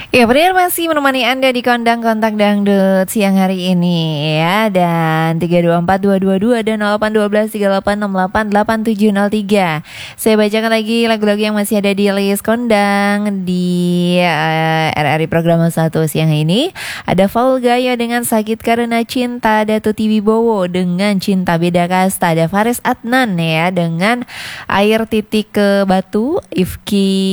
Ya, benar masih menemani Anda di Kondang Kontak Dangdut siang hari ini ya. Dan 324222 dan 0812 3868 8703. Saya bacakan lagi lagu-lagu yang masih ada di list Kondang di RRI program 1 siang ini. Ada Faul Gaya dengan Sakit Karena Cinta, Datu Tibi Bowo dengan Cinta Beda Kasta, ada Faris Adnan ya dengan Air Titik ke Batu, Ifki